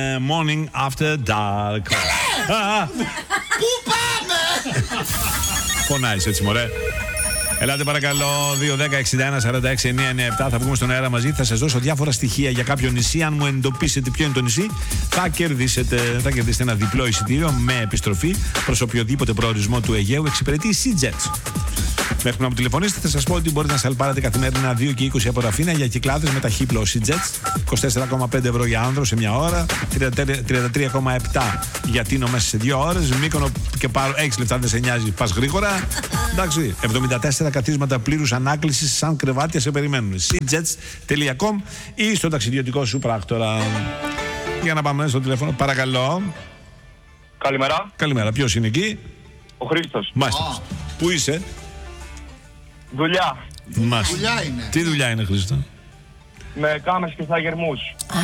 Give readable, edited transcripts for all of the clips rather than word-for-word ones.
Morning after dark. Πού πάμε! Φωνάζεις έτσι μωρέ. Ελάτε παρακαλώ, 2-10-61-46-997. Θα βγούμε στον αέρα μαζί. Θα σας δώσω διάφορα στοιχεία για κάποιο νησί. Αν μου εντοπίσετε ποιο είναι το νησί, θα κερδίσετε ένα διπλό εισιτήριο με επιστροφή προς οποιοδήποτε προορισμό του Αιγαίου εξυπηρετεί η SeaJets. Μέχρι να μου τηλεφωνήσετε, θα σας πω ότι μπορείτε να σαλπάρετε καθημερινά 2 και 20 από Ραφίνα για κυκλάδες με ταχύπλο SeaJets. 24,5 ευρώ για άνδρο σε μια ώρα. 33,7 για Τίνο μέσα σε 2 ώρες. Μύκονο και Πάρο, 6 λεπτά, δεν σε νοιάζει, πας γρήγορα. Εντάξει, 74 καθίσματα πλήρους ανάκλησης, σαν κρεβάτια σε περιμένουν. SeaJets.com ή στο ταξιδιωτικό σου πράκτορα. Για να πάμε στο τηλέφωνο, παρακαλώ. Καλημέρα. Καλημέρα, ποιος είναι εκεί? Ο Χρήστος. Μάλιστα. Πού είσαι? Δουλειά. Μάλιστα. Δουλειά είναι. Τι δουλειά είναι, Χρήστο? Με κάμες και σταγερμούς.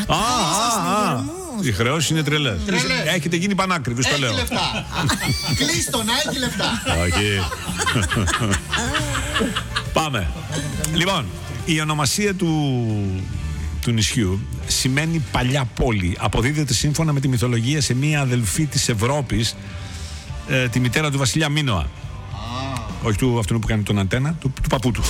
Οι χρεώσεις είναι τρελές. Έχετε γίνει πανάκριβοι, το λέω. Έχει λεφτά. Κλείστο να έχει λεφτά. Όχι. Πάμε. Λοιπόν, η ονομασία του νησιού σημαίνει παλιά πόλη. Αποδίδεται σύμφωνα με τη μυθολογία σε μία αδελφή της Ευρώπης, τη μητέρα του βασιλιά Μίνωα. Όχι του αυτού που κάνει τον αντένα, του παππού του.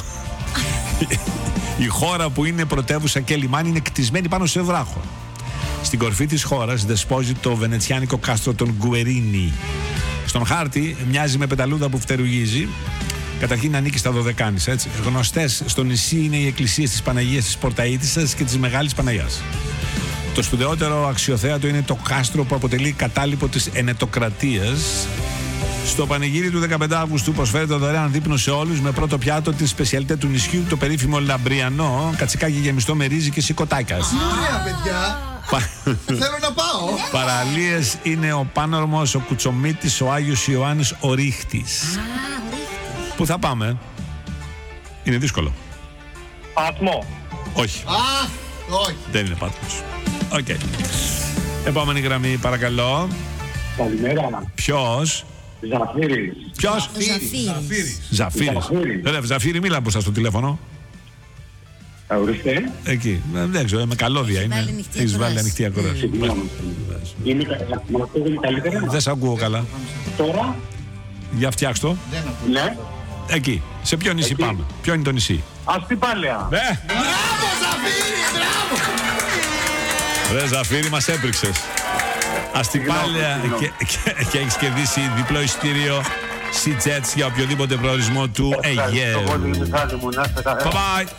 Η χώρα που είναι πρωτεύουσα και λιμάνι είναι κτισμένη πάνω σε βράχο. Στην κορφή της χώρας δεσπόζει το βενετσιάνικο κάστρο των Γκουερίνι. Στον χάρτη μοιάζει με πεταλούδα που φτερουγίζει. Καταρχήν ανήκει στα Δωδεκάνησα, έτσι. Γνωστές στο νησί είναι οι εκκλησίες της Παναγίας της Πορταΐτισσας και της Μεγάλης Παναγιάς. Το σπουδαιότερο αξιοθέατο είναι το κάστρο που αποτελεί κατάλοιπο της Ενετοκρατίας. Στο πανηγύρι του 15 Αυγούστου προσφέρεται δωρεάν δείπνο σε όλους με πρώτο πιάτο τη σπεσιαλιτέ του νησιού, το περίφημο λαμπριανό, κατσικάκι γεμιστό με ρύζι και σικοτάκια. Ωραία, παιδιά. Θέλω να πάω. Παραλίες είναι ο Πάνορμος, ο Κουτσομίτης, ο Άγιος Ιωάννης, ο Ρίχτης. Πού θα πάμε? Είναι δύσκολο. Πάτμο. Όχι. Όχι. Δεν είναι Πάτμος. Οκ. Επόμενη γραμμή, παρακαλώ. Καλημέρα. Ποιος? Ζαφύρης. Ποιος? Ζαφύρης. Ρε, Ζαφύρη, μίλα μπροστά στο τηλέφωνο. Ορίστε. Εκεί. Δεν ξέρω, με καλώδια είναι. Έχεις βάλει ανοιχτή ακρόαση. Είναι καλύτερα. Δεν σ' ακούω καλά. Τώρα. Για φτιάξ' το. Ναι. Εκεί. Σε ποιο νησί πάμε? Ποιο είναι το νησί? Αστυπάλαια. Ναι. Μπράβο, Ζαφύρη, μπράβο. Ρε Ζαφύρη, μας έπριξες. Αστυπάλαια και έχεις κερδίσει διπλό εισιτήριο SeaJets για οποιοδήποτε προορισμό του Αιγαίου. Bye bye.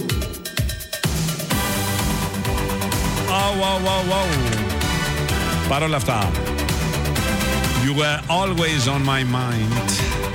Wow. Παρ' όλα αυτά, you were always on my mind.